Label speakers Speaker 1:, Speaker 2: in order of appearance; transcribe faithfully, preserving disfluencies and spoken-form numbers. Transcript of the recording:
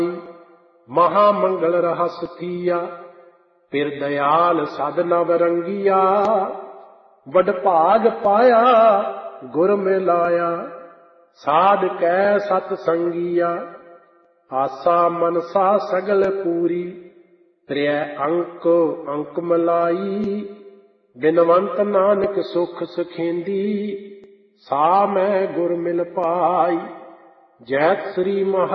Speaker 1: ਮਹਾ ਮੰਗਲ ਰਹਸ ਥੀਆ, ਫਿਰ ਦਇਆਲ ਸਦ ਨਵ ਰੰਗੀਆ। ਵਡ ਭਾਗ ਪਾਇਆ ਗੁਰ ਮਿਲਾਇਆ, ਸਾਧ ਕੈ ਸਤ ਸੰਗੀਆ। ਆਸਾ ਮਨਸਾ ਸਗਲ ਪੂਰੀ, ਤ੍ਰੈ ਅੰਕ ਅੰਕ ਮਲਾਈ। ਬਿਨਵੰਤ ਨਾਨਕ ਸੁਖ ਸੁਖੇਂਦੀ, ਸਾ ਮੈਂ ਗੁਰ ਮਿਲ ਪਾਈ। ਜੈਤ ਸ੍ਰੀ ਮਹਾ